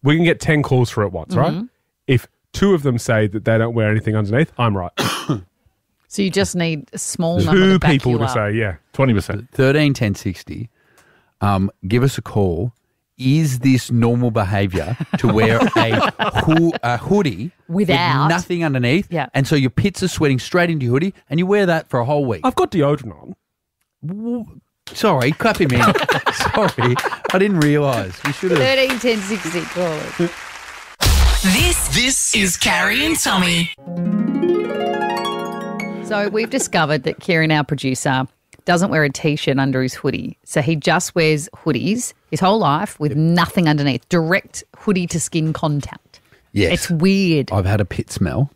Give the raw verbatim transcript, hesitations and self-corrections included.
we can get ten calls for it once, Mm-hmm. right? If two of them say that they don't wear anything underneath, I'm right. So you just need a small number Two to back people you to up. say, yeah. twenty percent. thirteen ten sixty. Um, give us a call. Is this normal behaviour to wear a, ho- a hoodie Without- with nothing underneath? Yeah. And so your pits are sweating straight into your hoodie and you wear that for a whole week? I've got deodorant on. Sorry, clap him in. Sorry, I didn't realise. We should have. thirteen ten sixty callers. This this is Carrie and Tommy. So we've discovered that Kieran, our producer, doesn't wear a T-shirt under his hoodie. So he just wears hoodies his whole life with nothing underneath, direct hoodie to skin contact. Yes. It's weird. I've had a pit smell